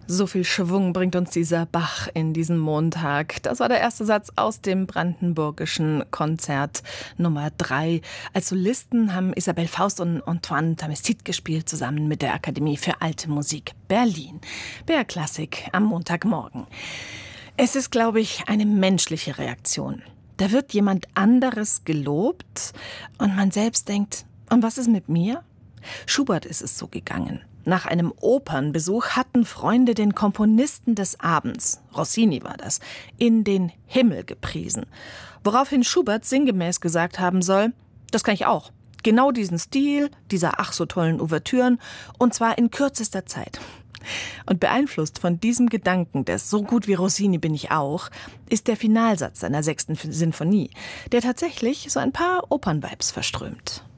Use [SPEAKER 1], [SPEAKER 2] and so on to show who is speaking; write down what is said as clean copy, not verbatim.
[SPEAKER 1] So viel Schwung bringt uns dieser Bach in diesen Montag. Das war der erste Satz aus dem brandenburgischen Konzert Nummer 3. Als Solisten haben Isabelle Faust und Antoine Tamestit gespielt, zusammen mit der Akademie für Alte Musik Berlin. BR Klassik am Montagmorgen. Es ist, glaube ich, eine menschliche Reaktion. Da wird jemand anderes gelobt und man selbst denkt, und was ist mit mir? Schubert ist es so gegangen. Nach einem Opernbesuch hatten Freunde den Komponisten des Abends, Rossini war das, in den Himmel gepriesen. Woraufhin Schubert sinngemäß gesagt haben soll, das kann ich auch. Genau diesen Stil, dieser ach so tollen Ouvertüren, und zwar in kürzester Zeit. Und beeinflusst von diesem Gedanken des so gut wie Rossini bin ich auch, ist der Finalsatz seiner 6. Sinfonie, der tatsächlich so ein paar Opernvibes verströmt.